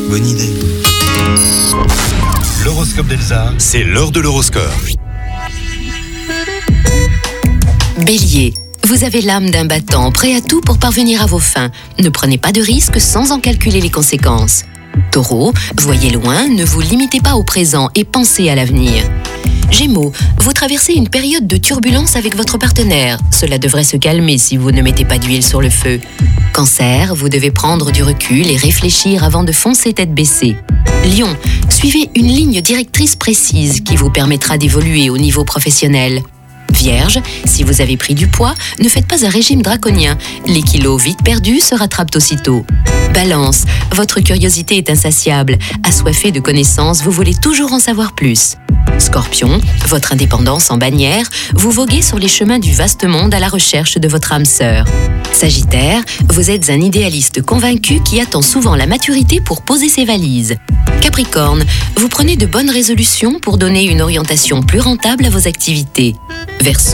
bonne idée. L'horoscope d'Elsa, C'est l'heure de l'horoscope. Bélier, vous avez l'âme d'un battant, prêt à tout pour parvenir à vos fins. Ne prenez pas de risques sans en calculer les conséquences. Taureau, voyez loin, ne vous limitez pas au présent et pensez à l'avenir. Gémeaux, vous traversez une période de turbulence avec votre partenaire. Cela devrait se calmer si vous ne mettez pas d'huile sur le feu. Cancer, vous devez prendre du recul et réfléchir avant de foncer tête baissée. Lion, suivez une ligne directrice précise qui vous permettra d'évoluer au niveau professionnel. Vierge, si vous avez pris du poids, ne faites pas un régime draconien. Les kilos vite perdus se rattrapent aussitôt. Balance, votre curiosité est insatiable. Assoiffé de connaissances, vous voulez toujours en savoir plus. Scorpion, votre indépendance en bannière, vous voguez sur les chemins du vaste monde à la recherche de votre âme sœur. Sagittaire, vous êtes un idéaliste convaincu qui attend souvent la maturité pour poser ses valises. Capricorne, vous prenez de bonnes résolutions pour donner une orientation plus rentable à vos activités. Verseau,